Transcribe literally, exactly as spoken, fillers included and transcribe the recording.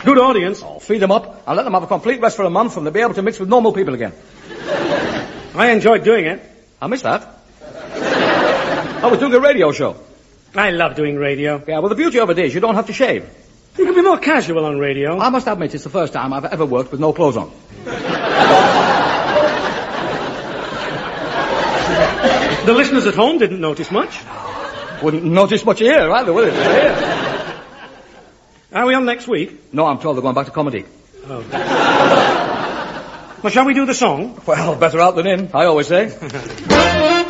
Good audience. Oh, feed them up and let them have a complete rest for a month and they'll be able to mix with normal people again. I enjoyed doing it. I missed that. I was doing a radio show. I love doing radio. Yeah, well, the beauty of it is you don't have to shave. You can be more casual on radio. I must admit it's the first time I've ever worked with no clothes on. The listeners at home didn't notice much. Wouldn't notice much here either, would it? Here. Are we on next week? No, I'm told they're going back to comedy. Oh. Well, shall we do the song? Well, better out than in, I always say.